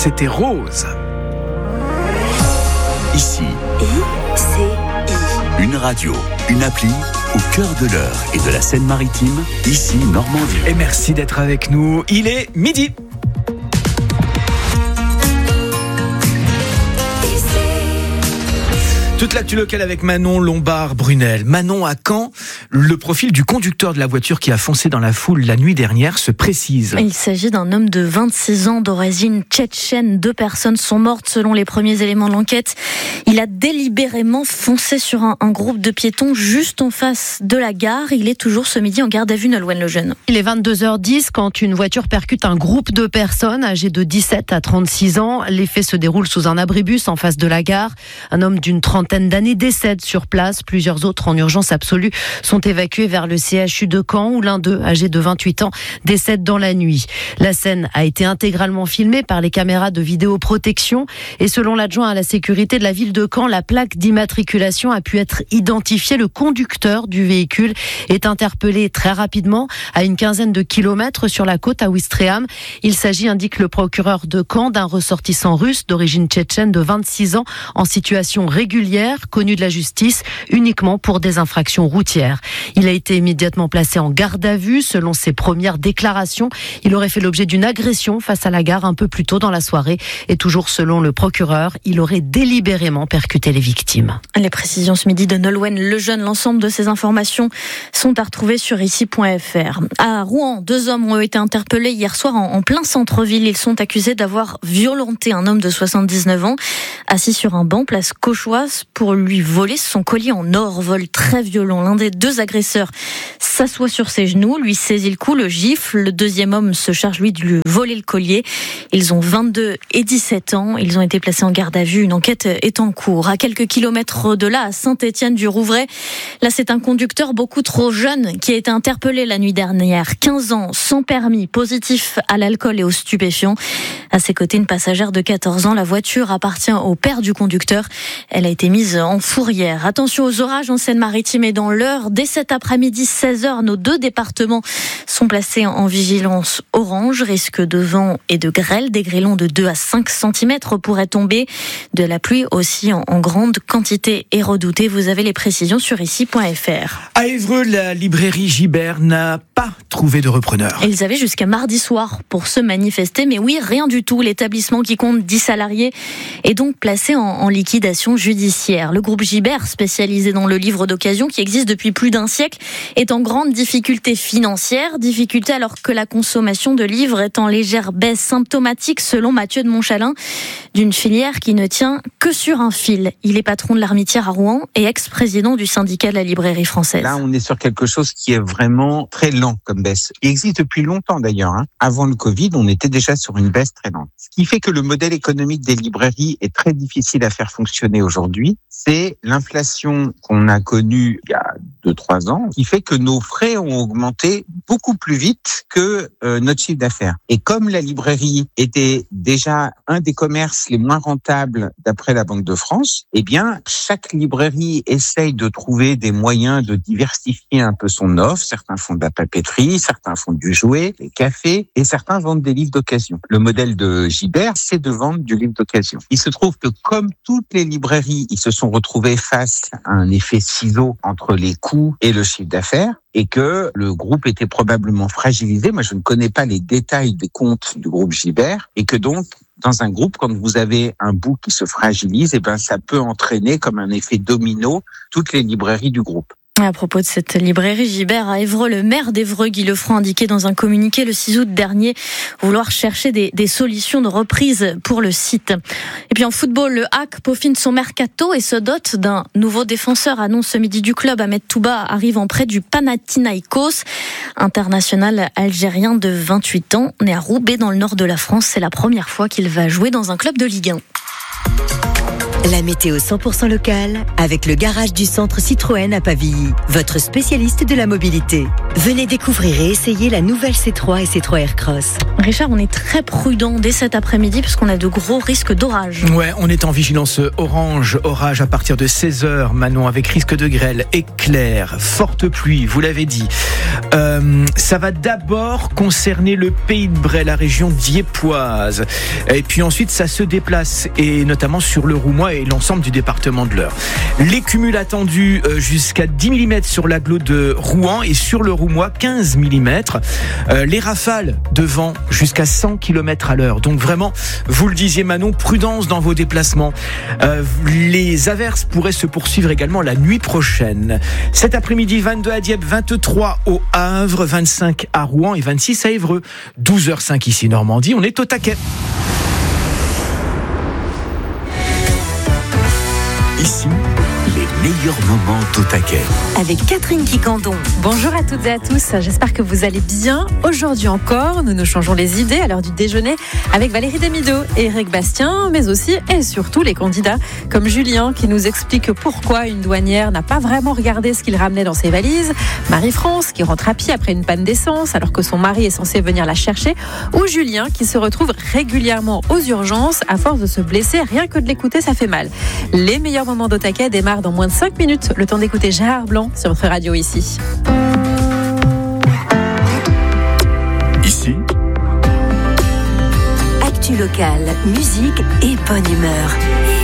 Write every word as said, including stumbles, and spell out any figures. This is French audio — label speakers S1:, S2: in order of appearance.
S1: c'était Rose.
S2: Ici,
S3: I C I.
S2: une radio, une appli au cœur de l'Eure et de la Seine-Maritime, ici Normandie.
S1: Et merci d'être avec nous. Il est midi. Toute l'actu locale avec Manon Lombard-Brunel. Manon, à Caen, le profil du conducteur de la voiture qui a foncé dans la foule la nuit dernière se précise.
S4: Il s'agit d'un homme de vingt-six ans d'origine tchétchène. Deux personnes sont mortes selon les premiers éléments de l'enquête. Il a délibérément foncé sur un, un groupe de piétons juste en face de la gare. Il est toujours ce midi en garde à vue, Nolwenn Lejeune.
S5: Il est vingt-deux heures dix quand une voiture percute un groupe de personnes âgées de dix-sept à trente-six ans. Les faits se déroulent sous un abribus en face de la gare. Un homme d'une trentaine d'années décède sur place. Plusieurs autres en urgence absolue sont évacués vers le C H U de Caen où l'un d'eux, âgé de vingt-huit ans, décède dans la nuit. La scène a été intégralement filmée par les caméras de vidéoprotection et selon l'adjoint à la sécurité de la ville de Caen, la plaque d'immatriculation a pu être identifiée. Le conducteur du véhicule est interpellé très rapidement à une quinzaine de kilomètres sur la côte à Ouistreham. Il s'agit, indique le procureur de Caen, d'un ressortissant russe d'origine tchétchène de vingt-six ans en situation régulière, connu de la justice uniquement pour des infractions routières. Il a été immédiatement placé en garde à vue. Selon ses premières déclarations, il aurait fait l'objet d'une agression face à la gare un peu plus tôt dans la soirée. Et toujours selon le procureur, il aurait délibérément percuté les victimes.
S4: Les précisions ce midi de Nolwenn Lejeune. L'ensemble de ces informations sont à retrouver sur ici point f r. À Rouen, deux hommes ont été interpellés hier soir en, en plein centre-ville. Ils sont accusés d'avoir violenté un homme de soixante-dix-neuf ans assis sur un banc place Cauchoise pour lui voler son collier en or. Vol très violent. L'un des deux agresseurs s'assoit sur ses genoux, lui saisit le cou, le gifle. Le deuxième homme se charge, lui, de lui voler le collier. Ils ont vingt-deux et dix-sept ans. Ils ont été placés en garde à vue. Une enquête est en cours. À quelques kilomètres de là, à Saint-Étienne-du-Rouvray, là, c'est un conducteur beaucoup trop jeune qui a été interpellé la nuit dernière. quinze ans, sans permis, positif à l'alcool et aux stupéfiants. À ses côtés, une passagère de quatorze ans. La voiture appartient au père du conducteur. Elle a été mise en fourrière. Attention aux orages en Seine-Maritime et dans l'Eure. Dès cet après-midi, seize heures, nos deux départements sont placés en vigilance orange. Risque de vent et de grêle. Des grêlons de deux à cinq centimètres pourraient tomber. De la pluie aussi en, en grande quantité est redoutée. Vous avez les précisions sur ici point f r.
S1: À Évreux, la librairie Gibert n'a pas trouvé de repreneur.
S4: Ils avaient jusqu'à mardi soir pour se manifester, mais oui, rien du tout. L'établissement qui compte dix salariés est donc placé en, en liquidation judiciaire. Le groupe Gibert, spécialisé dans le livre d'occasion, qui existe depuis plus d'un siècle, est en grande difficulté financière. Difficulté alors que la consommation de livres est en légère baisse, symptomatique, selon Mathieu de Montchalin, d'une filière qui ne tient que sur un fil. Il est patron de l'Armitière à Rouen et ex-président du syndicat de la librairie française.
S6: Là, on est sur quelque chose qui est vraiment très lent comme baisse. Il existe depuis longtemps d'ailleurs. Hein. Avant le Covid, on était déjà sur une baisse très lente. Ce qui fait que le modèle économique des librairies est très difficile à faire fonctionner aujourd'hui. C'est l'inflation qu'on a connue il y a deux trois ans qui fait que nos frais ont augmenté beaucoup plus vite que euh, notre chiffre d'affaires. Et comme la librairie était déjà un des commerces les moins rentables d'après la Banque de France, eh bien, chaque librairie essaye de trouver des moyens de diversifier un peu son offre. Certains font de la papeterie, certains font du jouet, des cafés, et certains vendent des livres d'occasion. Le modèle de Gibert, c'est de vendre du livre d'occasion. Il se trouve que comme toutes les librairies, ils se sont retrouvés face à un effet ciseau entre les coûts et le chiffre d'affaires, et que le groupe était probablement fragilisé. Moi, je ne connais pas les détails des comptes du groupe Gibert, et que donc, dans un groupe, quand vous avez un bout qui se fragilise, eh ben, ça peut entraîner comme un effet domino toutes les librairies du groupe.
S4: À propos de cette librairie Gibert à Évreux, le maire d'Évreux, Guy Lefranc, indiquait dans un communiqué le six août dernier vouloir chercher des, des solutions de reprise pour le site. Et puis en football, le H A C peaufine son mercato et se dote d'un nouveau défenseur. Annonce ce midi du club. Ahmed Touba arrive en prêt du Panathinaïkos, international algérien de vingt-huit ans, né à Roubaix dans le nord de la France. C'est la première fois qu'il va jouer dans un club de Ligue un.
S3: La météo cent pour cent locale avec le garage du centre Citroën à Pavilly, votre spécialiste de la mobilité. Venez découvrir et essayer la nouvelle C trois et C trois Aircross.
S4: Richard, on est très prudent dès cet après-midi puisqu'on a de gros risques d'orage.
S1: Ouais, on est en vigilance orange, orage à partir de seize heures, Manon, avec risque de grêle, éclair, forte pluie, vous l'avez dit. Euh, ça va d'abord concerner le Pays de Bray, la région dieuppoise. Et puis ensuite, ça se déplace, et notamment sur le Roumois et l'ensemble du département de l'Eure. Les cumuls attendus jusqu'à dix millimètres sur l'agglo de Rouen et sur le Roumois, quinze millimètres. Euh, les rafales de vent jusqu'à cent kilomètres à l'heure. Donc vraiment, vous le disiez Manon, prudence dans vos déplacements. Euh, les averses pourraient se poursuivre également la nuit prochaine. Cet après-midi, vingt-deux à Dieppe, vingt-trois au Havre, vingt-cinq à Rouen et vingt-six à Évreux. douze heures zéro cinq ici Normandie, on est au taquet.
S2: Ici, les meilleurs moments au taquet.
S3: Avec Catherine Quicandon.
S7: Bonjour à toutes et à tous, j'espère que vous allez bien. Aujourd'hui encore, nous nous changeons les idées à l'heure du déjeuner avec Valérie Demido et Eric Bastien, mais aussi et surtout les candidats comme Julien qui nous explique pourquoi une douanière n'a pas vraiment regardé ce qu'il ramenait dans ses valises, Marie-France qui rentre à pied après une panne d'essence alors que son mari est censé venir la chercher, ou Julien qui se retrouve régulièrement aux urgences à force de se blesser, rien que de l'écouter ça fait mal. Les meilleurs moments d'au taquet démarrent dans moins de cinq minutes, le temps d'écouter Gérard Blanc sur votre radio ici.
S2: Ici,
S3: Actu locale, musique et bonne humeur.